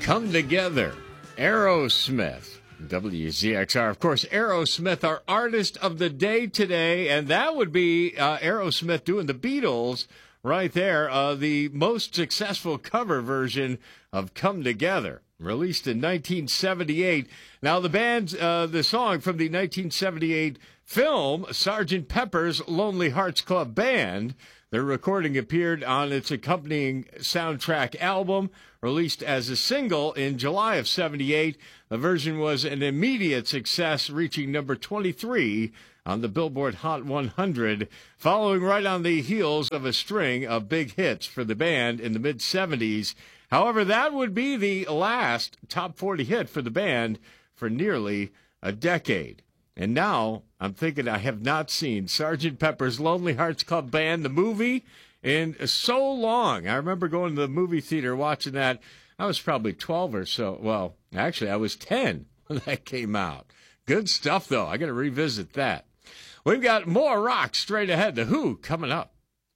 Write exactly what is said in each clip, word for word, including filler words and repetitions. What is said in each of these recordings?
Come Together, Aerosmith, W Z X R. Of course, Aerosmith, our artist of the day today, and that would be uh, Aerosmith doing the Beatles right there, uh, the most successful cover version of Come Together, released in nineteen seventy-eight. Now, the band's, uh, the song from the nineteen seventy-eight film, Sergeant Pepper's Lonely Hearts Club Band. The recording appeared on its accompanying soundtrack album, released as a single in July of seventy-eight. The version was an immediate success, reaching number twenty-three on the Billboard Hot one hundred, following right on the heels of a string of big hits for the band in the mid-seventies. However, that would be the last top forty hit for the band for nearly a decade. And now I'm thinking I have not seen Sergeant Pepper's Lonely Hearts Club Band, the movie, in so long. I remember going to the movie theater watching that. I was probably twelve or so. Well, actually, I was ten when that came out. Good stuff, though. I got to revisit that. We've got more rock straight ahead. The Who coming up.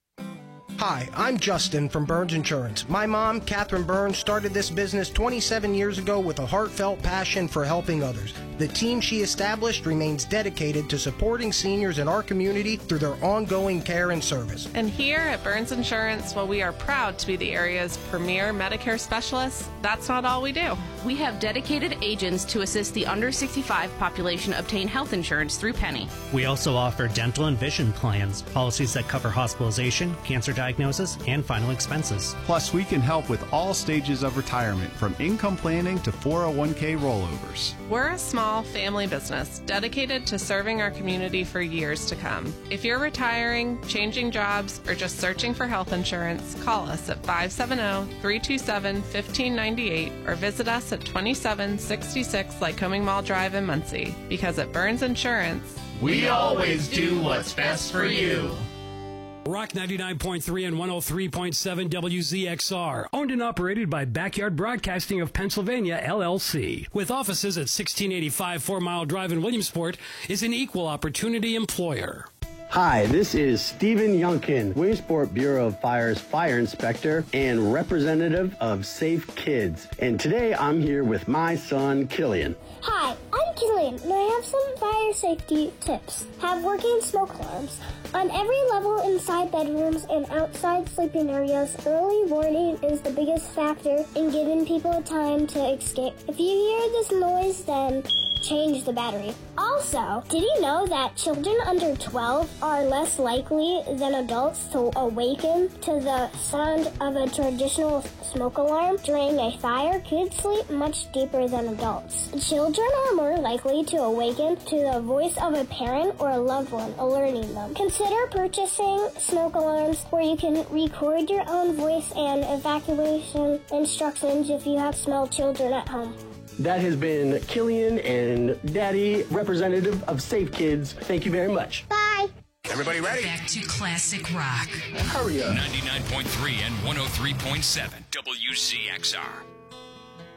Hi, I'm Justin from Burns Insurance. My mom, Catherine Burns, started this business twenty-seven years ago with a heartfelt passion for helping others. The team she established remains dedicated to supporting seniors in our community through their ongoing care and service. And here at Burns Insurance, while we are proud to be the area's premier Medicare specialists, that's not all we do. We have dedicated agents to assist the under sixty-five population obtain health insurance through Penny. We also offer dental and vision plans, policies that cover hospitalization, cancer diagnosis, and final expenses. Plus, we can help with all stages of retirement, from income planning to four oh one k rollovers. We're a small family business dedicated to serving our community for years to come. If you're retiring, changing jobs, or just searching for health insurance, call us at five seven zero, three two seven, one five nine eight or visit us at twenty-seven sixty-six Lycoming Mall Drive in Muncie. Because at Burns Insurance, we always do what's best for you. Rock ninety-nine point three and one oh three point seven W Z X R, owned and operated by Backyard Broadcasting of Pennsylvania, L L C, with offices at sixteen eighty-five Four Mile Drive in Williamsport, is an equal opportunity employer. Hi, this is Stephen Youngkin, Williamsport Bureau of Fire's fire inspector and representative of Safe Kids. And today I'm here with my son, Killian. Hi, I'm Killian, and I have some fire safety tips. Have working smoke alarms. On every level inside bedrooms and outside sleeping areas, early warning is the biggest factor in giving people time to escape. If you hear this noise, then change the battery. Also, did you know that children under twelve are less likely than adults to awaken to the sound of a traditional smoke alarm during a fire? Kids sleep much deeper than adults. Children are more likely to awaken to the voice of a parent or a loved one alerting them. Consider purchasing smoke alarms where you can record your own voice and evacuation instructions if you have small children at home. That has been Killian and Daddy, representative of Safe Kids. Thank you very much. Bye. Everybody ready? Back to classic rock. Hurry up. ninety-nine point three and one oh three point seven W Z X R.